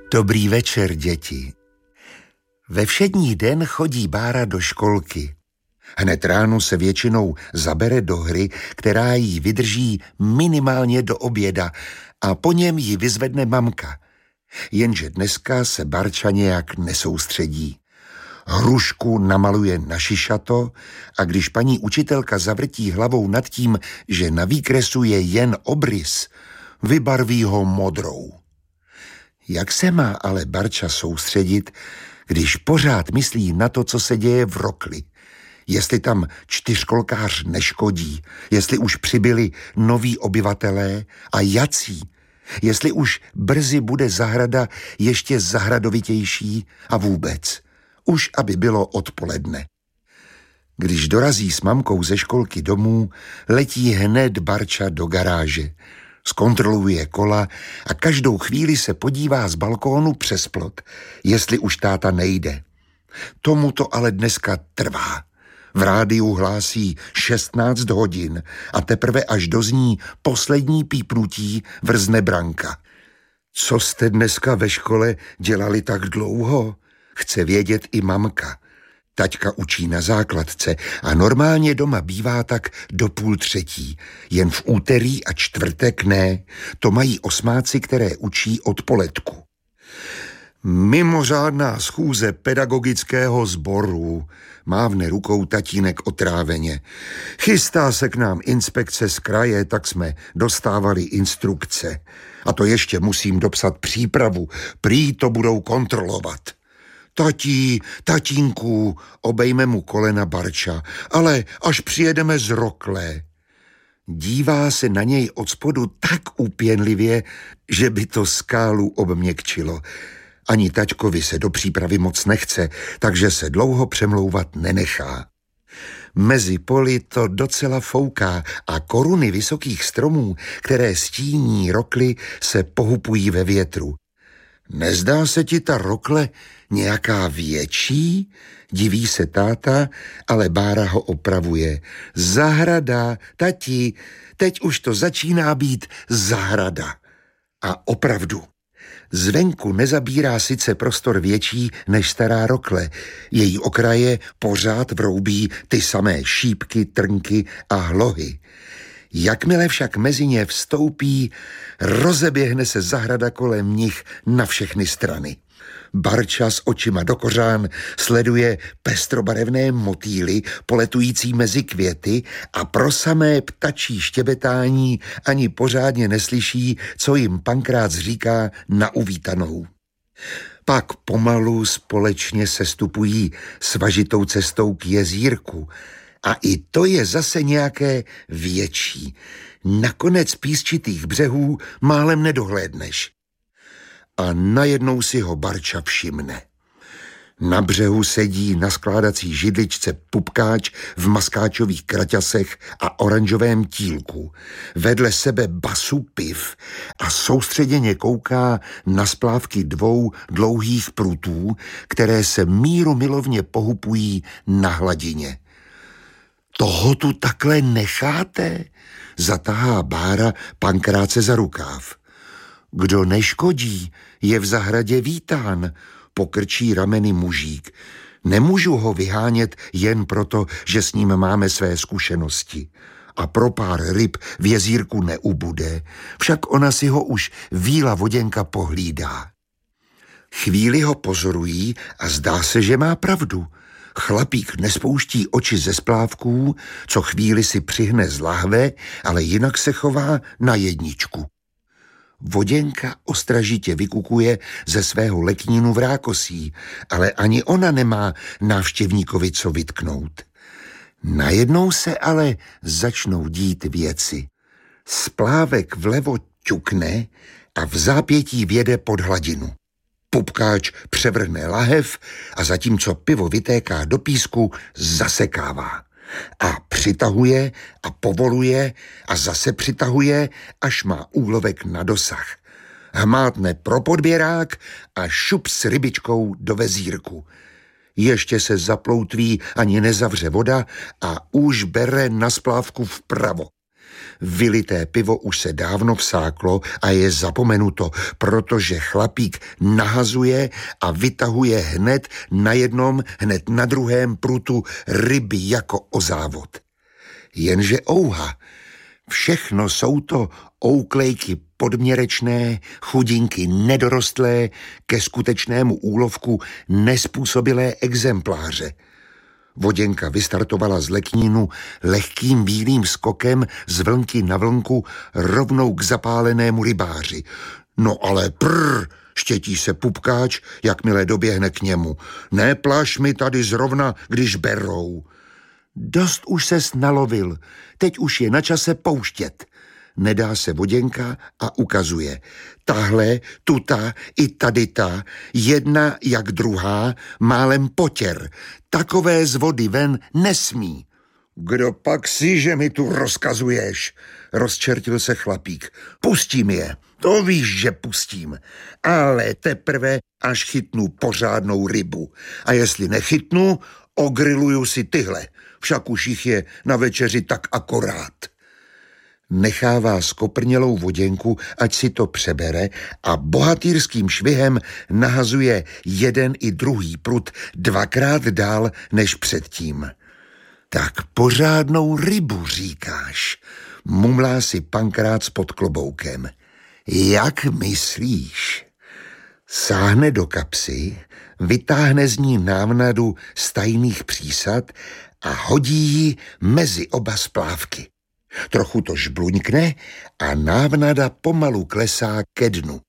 Dobrý večer, děti. Ve všední den chodí Bára do školky. Hned ráno se většinou zabere do hry, která jí vydrží minimálně do oběda a po něm ji vyzvedne mamka. Jenže dneska se Barča nějak nesoustředí. Hrušku namaluje na šišato a když paní učitelka zavrtí hlavou nad tím, že na výkresu je jen obrys, vybarví ho modrou. Jak se má ale Barča soustředit, když pořád myslí na to, co se děje v rokli? Jestli tam čtyřkolkář neškodí, jestli už přibyli noví obyvatelé a jací, jestli už brzy bude zahrada ještě zahradovitější a vůbec, už aby bylo odpoledne. Když dorazí s mamkou ze školky domů, letí hned Barča do garáže. Zkontroluje kola a každou chvíli se podívá z balkónu přes plot, jestli už táta nejde. Tomu to ale dneska trvá. V rádiu hlásí 16 hodin a teprve až dozní poslední pípnutí vrzne branka. Co jste dneska ve škole dělali tak dlouho? Chce vědět i mamka. Taťka učí na základce a normálně doma bývá tak do 2:30. Jen v úterý a čtvrtek ne. To mají osmáci, které učí odpoledku. Mimořádná schůze pedagogického sboru, mávne rukou tatínek otráveně. Chystá se k nám inspekce z kraje, tak jsme dostávali instrukce. A to ještě musím dopsat přípravu, prý to budou kontrolovat. Tatínku, obejme mu kolena Barča, ale až přijedeme z rokle. Dívá se na něj od spodu tak úpěnlivě, že by to skálu obměkčilo. Ani taťkovi se do přípravy moc nechce, takže se dlouho přemlouvat nenechá. Mezi poli to docela fouká a koruny vysokých stromů, které stíní rokly, se pohupují ve větru. Nezdá se ti ta rokle nějaká větší? Diví se táta, ale Bára ho opravuje. Zahrada, tati, teď už to začíná být zahrada. A opravdu. Zvenku nezabírá sice prostor větší než stará rokle. Její okraje pořád vroubí ty samé šípky, trnky a hlohy. Jakmile však mezi ně vstoupí, rozeběhne se zahrada kolem nich na všechny strany. Barča s očima do kořán sleduje pestrobarevné motýly poletující mezi květy a pro samé ptačí štěbetání ani pořádně neslyší, co jim Pankrác říká na uvítanou. Pak pomalu společně sestupují svažitou cestou k jezírku a i to je zase nějaké větší. Nakonec písčitých břehů málem nedohlédneš. A najednou si ho Barča všimne. Na břehu sedí na skládací židličce pupkáč v maskáčových kraťasech a oranžovém tílku. Vedle sebe basu piv a soustředěně kouká na splávky 2 dlouhých prutů, které se míru milovně pohupují na hladině. Toho tu takhle necháte? Zatahá Bára Pankráce za rukáv. Kdo neškodí, je v zahradě vítán, pokrčí rameny mužík. Nemůžu ho vyhánět jen proto, že s ním máme své zkušenosti. A pro pár ryb v jezírku neubude, však ona si ho už víla voděnka pohlídá. Chvíli ho pozorují a zdá se, že má pravdu. Chlapík nespouští oči ze splávků, co chvíli si přihne z lahve, ale jinak se chová na jedničku. Voděnka ostražitě vykukuje ze svého leknínu v rákosí, ale ani ona nemá návštěvníkovi co vytknout. Najednou se ale začnou dít věci. Splávek vlevo ťukne a v zápětí vjede pod hladinu. Pupkáč převrhne lahev a zatímco pivo vytéká do písku, zasekává. A přitahuje a povoluje a zase přitahuje, až má úlovek na dosah. Hmátne pro podběrák a šup s rybičkou do vezírku. Ještě se zaploutví, ani nezavře voda a už bere na splávku vpravo. Vylité pivo už se dávno vsáklo a je zapomenuto, protože chlapík nahazuje a vytahuje hned na jednom, hned na druhém prutu ryby jako o závod. Jenže ouha, všechno jsou to ouklejky podměrečné, chudinky nedorostlé, ke skutečnému úlovku nespůsobilé exempláře. Voděnka vystartovala z leknínu lehkým bílým skokem z vlnky na vlnku rovnou k zapálenému rybáři. No ale štětí se Pupkáč, jakmile doběhne k němu. Neplaš mi tady zrovna, když berou. Dost už ses nalovil, teď už je na čase pouštět. Nedá se Voděnka a ukazuje. Tahle, tuta i tadyta, jedna jak druhá, málem potěr. Takové z vody ven nesmí. Kdo pak si, že mi tu rozkazuješ? Rozčertil se chlapík. Pustím je, to víš, že pustím. Ale teprve, až chytnu pořádnou rybu. A jestli nechytnu, ogriluju si tyhle. Však už jich je na večeři tak akorát. Nechává skoprnělou Voděnku, ať si to přebere a bohatýrským švihem nahazuje jeden i druhý prut dvakrát dál než předtím. Tak pořádnou rybu říkáš, mumlá si Pankrác pod kloboukem. Jak myslíš? Sáhne do kapsy, vytáhne z ní návnadu z tajných přísad a hodí ji mezi oba splávky. Trochu to žbluňkne a návnada pomalu klesá ke dnu.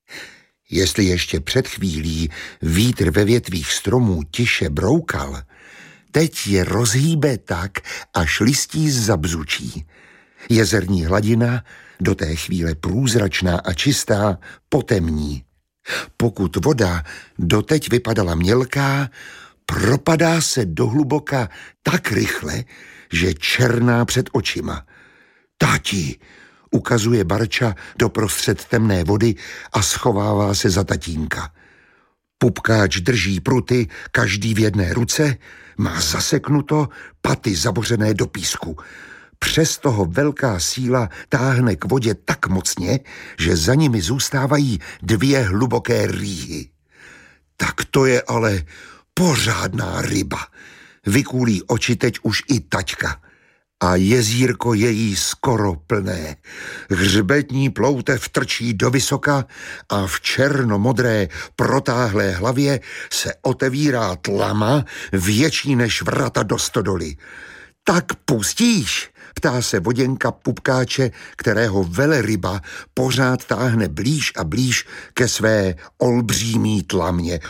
Jestli ještě před chvílí vítr ve větvích stromů tiše broukal, teď je rozhýbe tak, až listí zabzučí. Jezerní hladina, do té chvíle průzračná a čistá, potemní. Pokud voda doteď vypadala mělká, propadá se dohluboka tak rychle, že černá před očima. Tati, ukazuje Barča doprostřed temné vody a schovává se za tatínka. Pupkáč drží pruty, každý v jedné ruce, má zaseknuto, paty zabořené do písku. Přes toho velká síla táhne k vodě tak mocně, že za nimi zůstávají dvě hluboké rýhy. Tak to je ale pořádná ryba. Vykůlí oči teď už i taťka. A jezírko je jí skoro plné. Hřbetní ploutev trčí do vysoka a v černomodré protáhlé hlavě se otevírá tlama větší než vrata do stodoly. Tak pustíš? Ptá se Voděnka Pupkáče, kterého veleryba pořád táhne blíž a blíž ke své olbřímí tlamě.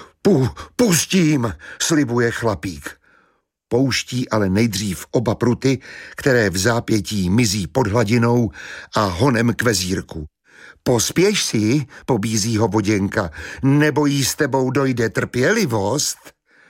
Pustím, slibuje chlapík. Pouští ale nejdřív oba pruty, které v zápětí mizí pod hladinou a honem k vezírku. Pospěš si, pobízí ho Voděnka, nebo jí s tebou dojde trpělivost.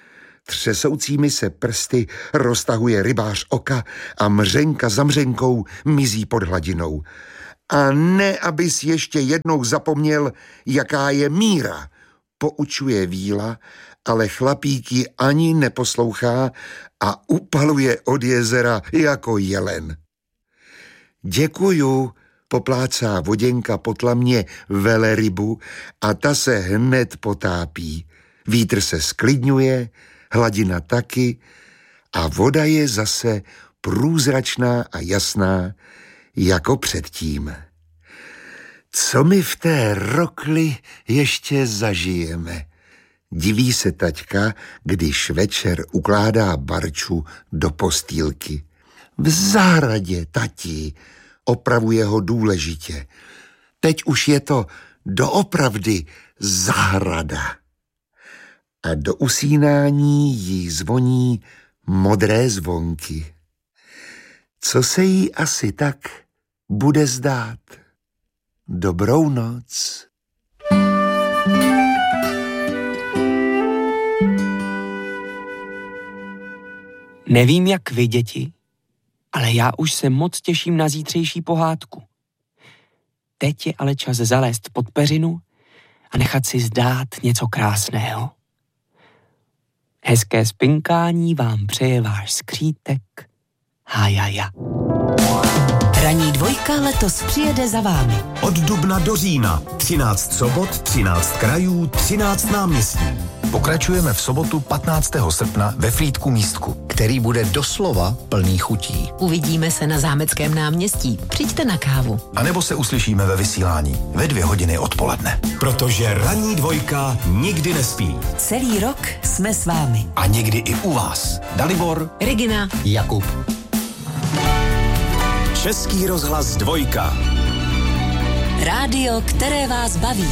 Třesoucími se prsty roztahuje rybář oka a mřenka za mřenkou mizí pod hladinou. A ne, abys ještě jednou zapomněl, jaká je míra, poučuje víla, ale chlapík ji ani neposlouchá a upaluje od jezera jako jelen. Děkuju, poplácá Voděnka po tlamě velerybu a ta se hned potápí. Vítr se sklidňuje, hladina taky a voda je zase průzračná a jasná jako předtím. Co my v té rokli ještě zažijeme? Diví se taťka, když večer ukládá Barču do postýlky. V zahradě, tati, opravuje ho důležitě. Teď už je to doopravdy zahrada. A do usínání jí zvoní modré zvonky. Co se jí asi tak bude zdát? Dobrou noc. Nevím, jak vy, děti, ale já už se moc těším na zítřejší pohádku. Teď je ale čas zalézt pod peřinu a nechat si zdát něco krásného. Hezké spinkání vám přeje váš skřítek Hájaja. Ranní dvojka. Dvojka letos přijede za vámi. Od dubna do října. 13 sobot, 13 krajů, 13 náměstí. Pokračujeme v sobotu 15. srpna ve Frýdku Místku, který bude doslova plný chutí. Uvidíme se na Zámeckém náměstí. Přijďte na kávu. A nebo se uslyšíme ve vysílání ve 2 hodiny odpoledne. Protože ranní dvojka nikdy nespí. Celý rok jsme s vámi. A někdy i u vás. Dalibor, Regina, Jakub. Český rozhlas Dvojka. rádio, které vás baví.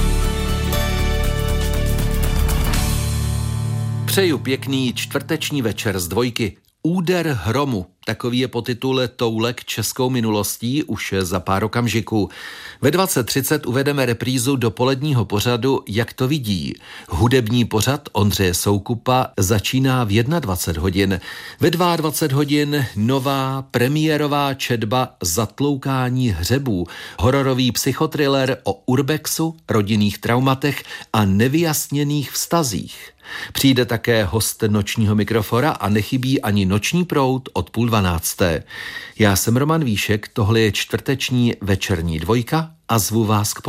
Přeju pěkný čtvrteční večer z Dvojky. Úder hromu, takový je podtitul Toulek českou minulostí už za pár okamžiků. Ve 20:30 uvedeme reprízu dopoledního pořadu Jak to vidí. Hudební pořad Ondřeje Soukupa začíná v 21 hodin. Ve 22 hodin nová premiérová četba Zatloukání hřebů, hororový psychotriller o urbexu, rodinných traumatech a nevyjasněných vztazích. Přijde také host nočního mikrofora a nechybí ani Noční proud od 11:30. Já jsem Roman Víšek, tohle je čtvrteční večerní Dvojka a zvu vás k